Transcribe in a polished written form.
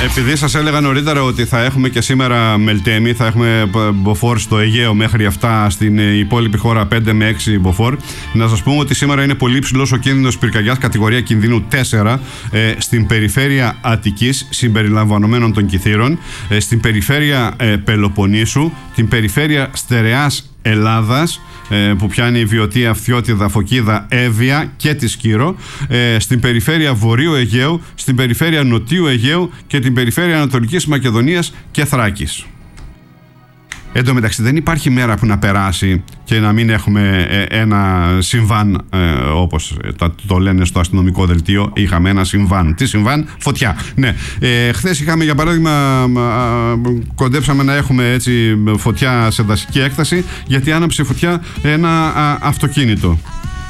Επειδή σας έλεγα νωρίτερα ότι θα έχουμε και σήμερα Μελτέμι, θα έχουμε μποφόρ στο Αιγαίο μέχρι αυτά στην υπόλοιπη χώρα 5 με 6 μποφόρ, να σας πούμε ότι σήμερα είναι πολύ ψηλός ο κίνδυνος πυρκαγιάς κατηγορία κινδύνου 4 στην περιφέρεια Αττικής συμπεριλαμβανομένων των Κιθήρων, στην περιφέρεια Πελοποννήσου, την περιφέρεια Στερεάς Ελλάδας που πιάνει η Βιωτία, Φθιώτιδα, Φωκίδα, Εύβοια και τη Σκύρο, στην περιφέρεια Βορείου Αιγαίου, στην περιφέρεια Νοτιού Αιγαίου και την περιφέρεια Ανατολικής Μακεδονίας και Θράκης. Εν τω μεταξύ δεν υπάρχει μέρα που να περάσει και να μην έχουμε ένα συμβάν, όπως το λένε στο αστυνομικό δελτίο. Είχαμε ένα συμβάν. Τι συμβάν? Φωτιά. Ναι. Χθες είχαμε, για παράδειγμα, κοντέψαμε να έχουμε έτσι φωτιά σε δασική έκταση, γιατί άναψε φωτιά ένα αυτοκίνητο.